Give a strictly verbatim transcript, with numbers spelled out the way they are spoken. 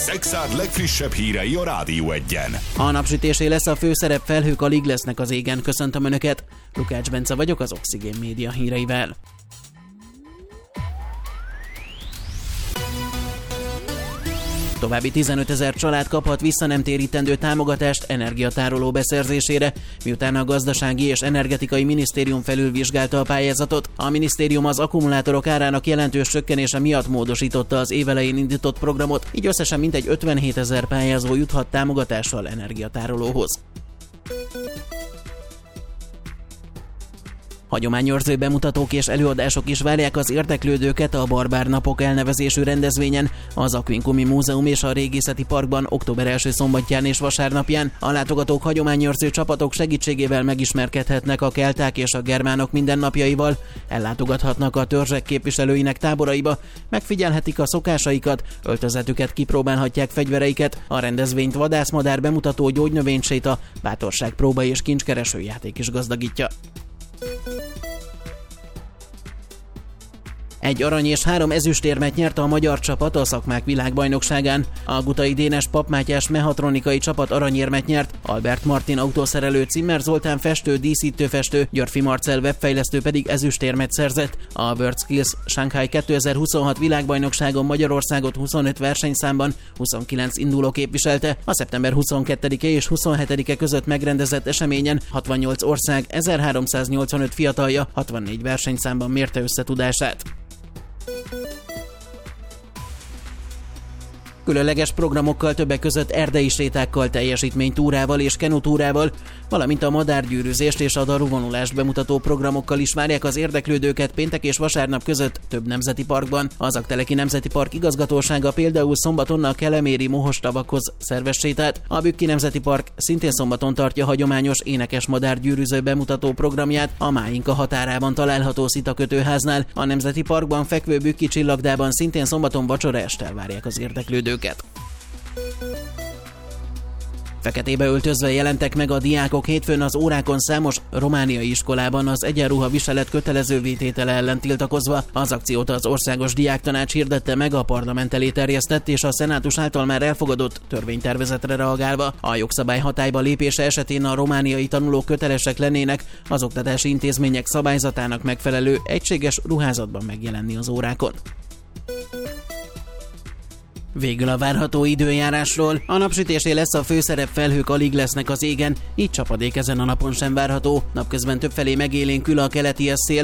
Szexárd legfrissebb hírei a Rádió Egyen. A napsütésé lesz a főszerep, felhők alig lesznek az égen. Köszöntöm Önöket! Lukács Bence vagyok az Oxigén Média híreivel. További tizenötezer család kaphat vissza nem térítendő támogatást energiatároló beszerzésére, miután a Gazdasági és Energetikai Minisztérium felülvizsgálta a pályázatot. A minisztérium az akkumulátorok árának jelentős csökkenése miatt módosította az évelején indított programot, így összesen mintegy ötvenhétezer pályázó juthat támogatással energiatárolóhoz. Hagyományőrző bemutatók és előadások is várják az érdeklődőket a Barbár Napok elnevezésű rendezvényen, az Aquincumi Múzeum és a Régészeti Parkban október első szombatján és vasárnapján. A látogatók hagyományőrző csapatok segítségével megismerkedhetnek a kelták és a germánok mindennapjaival, ellátogathatnak a törzsek képviselőinek táboraiba, megfigyelhetik a szokásaikat, öltözetüket kipróbálhatják, fegyvereiket. A rendezvényt vadászmadár bemutató, gyógynövényséta, bátorságpróba és kincskereső játék is gazdagítja. Egy arany és három ezüstérmet nyert a magyar csapat a szakmák világbajnokságán. A Gutai Dénes Papmátyás mehatronikai csapat aranyérmet nyert, Albert Martin autószerelő, Cimmer Zoltán festő, díszítőfestő, Györfi Marcell webfejlesztő pedig ezüstérmet szerzett. A WorldSkills Shanghai kétezer-huszonhat világbajnokságon Magyarországot huszonöt versenyszámban huszonkilenc induló képviselte. A szeptember huszonkettedike és huszonhetedike között megrendezett eseményen hatvannyolc ország ezerháromszáznyolcvanöt fiatalja hatvannégy versenyszámban mérte össze tudását. Különleges programokkal, többek között erdei sétákkal, teljesítménytúrával és kenutúrával, valamint a madárgyűrűzést és a daruvonulást bemutató programokkal is várják az érdeklődőket péntek és vasárnap között több nemzeti parkban. Az Aggteleki Nemzeti Park igazgatósága például szombaton a Keleméri Mohostavakhoz szervez sétát, a Bükki Nemzeti Park szintén szombaton tartja hagyományos énekes madárgyűrűző bemutató programját a Máinka határában található Szitakötőháznál. A Nemzeti Parkban fekvő Bükki Csillagdában szintén szombaton vacsora estel várják az érdeklődőket. Feketébe öltözve jelentek meg a diákok hétfőn az órákon számos romániai iskolában az egyenruha viselet kötelező vététele ellen tiltakozva. Az akciót az Országos Diáktanács hirdette meg a parlament elé terjesztett és a szenátus által már elfogadott törvénytervezetre reagálva. A jogszabály hatályba lépése esetén a romániai tanulók kötelesek lennének az oktatási intézmények szabályzatának megfelelő egységes ruházatban megjelenni az órákon. Végül a várható időjárásról. A napsütésé lesz a főszerep, felhők alig lesznek az égen, így csapadék ezen a napon sem várható. Napközben többfelé megélénkül a keleti szél,